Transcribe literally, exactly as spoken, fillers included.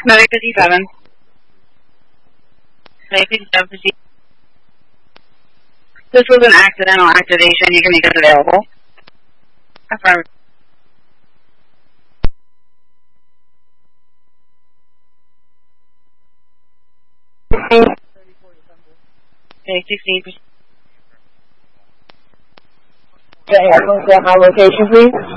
Medic fifty-seven. Medic fifty-seven, proceed. This was an accidental activation. You can make us available. Affirmative. Medic sixteen, proceed. Okay, everyone get my location, please.